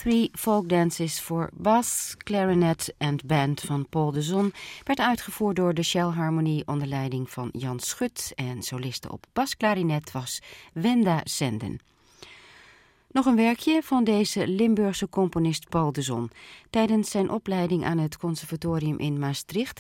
Three Folk Dances voor bas, clarinet en band van Paul de Zon werd uitgevoerd door de Shell Harmonie onder leiding van Jan Schut en soliste op basklarinet was Wenda Senden. Nog een werkje van deze Limburgse componist Paul de Zon. Tijdens zijn opleiding aan het conservatorium in Maastricht